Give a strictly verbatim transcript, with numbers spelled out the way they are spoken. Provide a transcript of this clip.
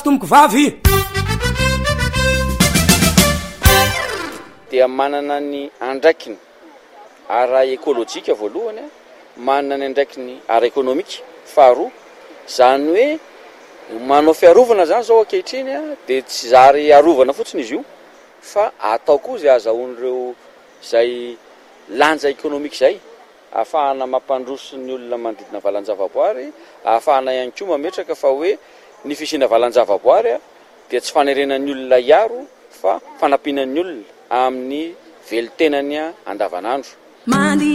tomoko vavy dia manana ny andraikiny ara ekôlôjika voalohany, manana ny andraikiny ara ekonomika faharoa, zany hoe manao fiarovana zany zao ankehitriny dia tsy zary arovana fotsiny izy io fa atao koa izay azahoan'ireo izay lanja ekonomika izay, ahafahana mampandroso ny olona manodidina valan-javaboary, ahafahana ihany koa mametraka fa hoe ny fisiana valan-javaboary dia tsy fanerenan'ny olona iaro fa fanampianan'ny olona amin'ny velitenany andavanandro.